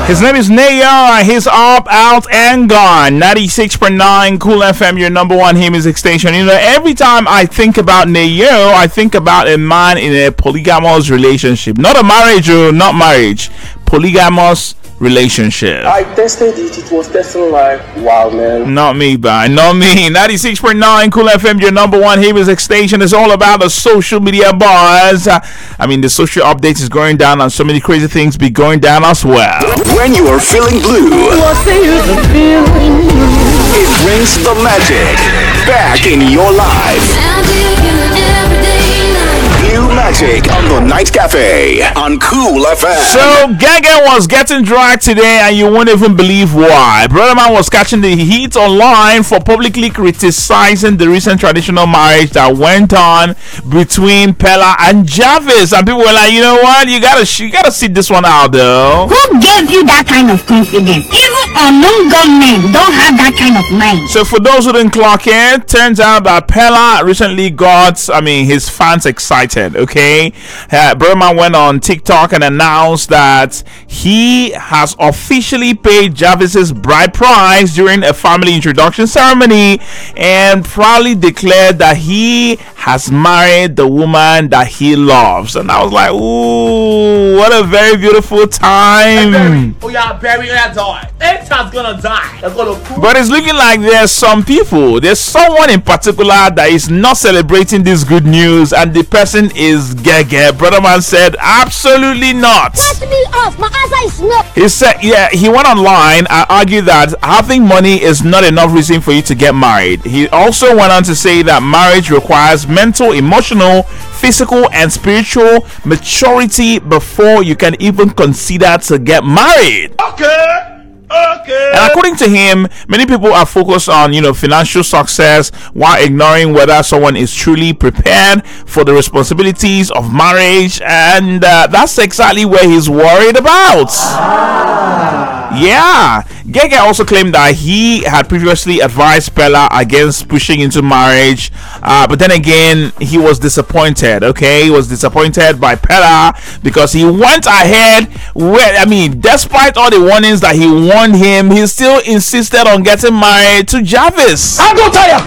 His name is Nayo. He's up, out, and gone. 96.9 Cool FM, your number one hit music station. You know, every time I think about Nayo, I think about a man in a polygamous relationship. Not a marriage, not marriage. Polygamous relationship. I tested it. It was testing like, wow, man. Not me, bye. Not me. 96.9 Cool FM, your number one hit music station. Is all about the social media buzz. I mean, the social updates is going down, and so many crazy things be going down as well. When you are feeling blue, it brings the magic back in your life. Blue Magic on the Night Cafe on Cool FM. So Gaga was getting dragged today, and you won't even believe why. Brother Man was catching the heat online for publicly criticizing the recent traditional marriage that went on between Pella and Jarvis, and people were like, you know what, you gotta sit this one out though. Who gave you that kind of confidence? Even unknown gunmen don't have that kind of mind. So for those who didn't clock it, turns out that Pella recently got, his fans excited. Okay, Burman went on TikTok and announced that he has officially paid Jarvis's bride price during a family introduction ceremony, and proudly declared that he has married the woman that he loves. And I was like, ooh, what a very beautiful time. But it's looking like there's someone in particular that is not celebrating this good news, and the person is Gege. Brother Man said, absolutely not. Cut me off. My answer is no. He said, he went online and argued that having money is not enough reason for you to get married. He also went on to say that marriage requires mental, emotional, physical, and spiritual maturity before you can even consider to get married. Okay. And according to him, many people are focused on, financial success while ignoring whether someone is truly prepared for the responsibilities of marriage, and that's exactly what he's worried about. Yeah, Gege also claimed that he had previously advised Pella against pushing into marriage, but then again, he was disappointed. Okay, he was disappointed by Pella because he went ahead despite all the warnings that he warned him, he still insisted on getting married to Jarvis. I don't tire.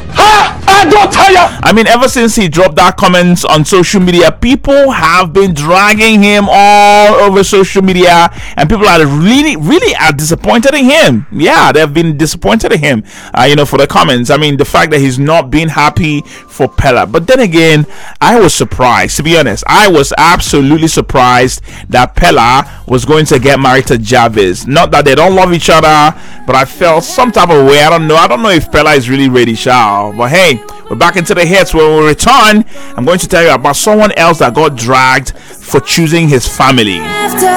Ever since he dropped that comment on social media, people have been dragging him all over social media, and people are really are disappointed in him. Yeah, they've been disappointed in him, for the comments. The fact that he's not being happy for Pella. But then again, I was surprised, to be honest. I was absolutely surprised that Pella was going to get married to Jarvis. Not that they don't love each other, but I felt some type of way. I don't know if Pella is really ready, shall. But hey, we're back into the hits. When we return, I'm going to tell you about someone else that got dragged for choosing his family.